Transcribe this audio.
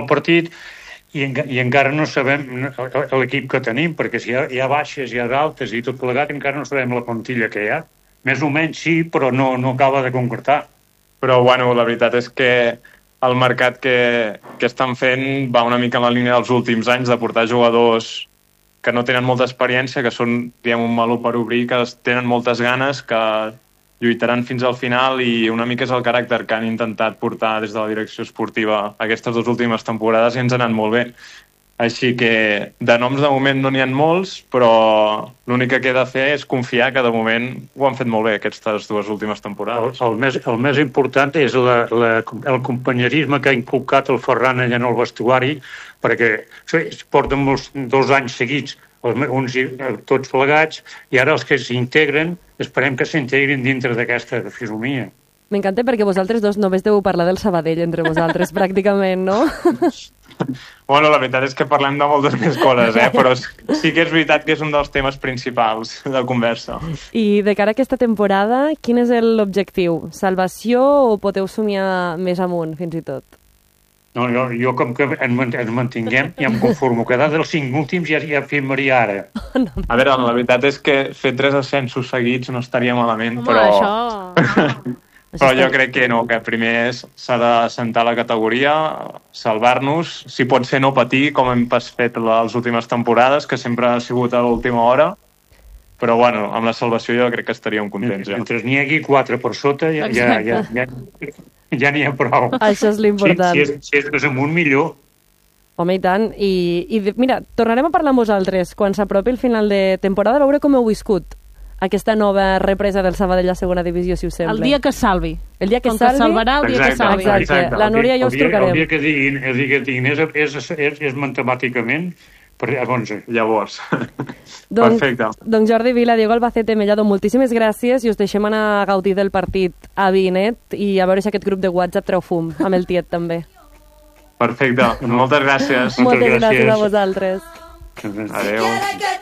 partit i encara no sabem l'equip que tenim, perquè si hi ha baixes, hi ha d'altes i tot plegat, encara no sabem la plantilla que hi ha. Més o menys sí, però no acaba de concretar. Però, bueno, la veritat és que el mercat que estan fent va una mica en la línia dels últims anys de portar jugadors que no tenen molta experiència, que són, diguem, un meló per obrir, que tenen moltes ganes, que lluitaran fins al final, i una mica és el caràcter que han intentat portar des de la direcció esportiva aquestes 2 últimes temporades i ens han anat molt bé. Així que de noms de moment no n'hi ha molts, però l'únic que queda fer és confiar que de moment ho han fet molt bé aquestes 2 últimes temporades. El més important és el companyerisme que ha inculcat el Ferran allà en el vestuari, perquè porten 2 anys seguits uns tots plegats, i ara els que s'integren esperem que s'integrin dintre d'aquesta fisonomia. M'encanta perquè vosaltres dos només deu parlar del Sabadell entre vosaltres, pràcticament, no? Bueno, la veritat és que parlem de moltes més coses, però sí que és veritat que és un dels temes principals de conversa. I de cara a aquesta temporada, quin és l'objectiu? Salvació o podeu somiar més amunt, fins i tot? No, jo com que ens mantinguem i em conformo. Quedar dels 5 últims ja firmaria ara. A veure, la veritat és que fer 3 ascensos seguits no estaria malament, però... Això... Però jo crec que no, que primer s'ha de sentar la categoria, salvar-nos, si pot ser no patir, com hem fet les últimes temporades, que sempre ha sigut a l'última hora, però bueno, amb la salvació jo crec que estaríem contents. Mentre n'hi hagi 4 per sota, ja n'hi ha prou. Això és l'important. Si és més amunt, millor. Home, i tant. I mira, tornarem a parlar amb vosaltres quan s'apropi el final de temporada, a veure com heu viscut aquesta nova represa del Sabadell a segona divisió, si us sembla. El dia que salvi. El dia que salvi. Salvarà el dia que salvi. Exacte. La Núria i jo us trucarem. El dia que diguin és matemàticament a 11. Llavors. Perfecte. Doncs Jordi Vila, Diego Albacete, Mellado, moltíssimes gràcies i us deixem anar a gaudir del partit a Vinet i a veure si aquest grup de WhatsApp treu fum, amb el tiet també. Perfecte. Moltes gràcies. Moltes gràcies a vosaltres. Adéu.